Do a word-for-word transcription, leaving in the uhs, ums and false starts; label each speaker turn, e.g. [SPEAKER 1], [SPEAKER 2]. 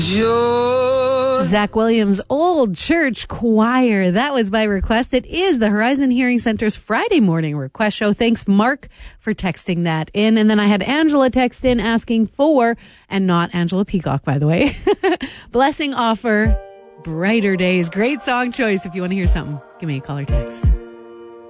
[SPEAKER 1] Zach Williams' Old Church Choir. That was by request. It is the Horizon Hearing Center's Friday morning request show. Thanks, Mark, for texting that in. And then I had Angela text in asking for, and not Angela Peacock, by the way, Blessing Offer, Brighter Days. Great song choice. If you want to hear something, give me a call or text.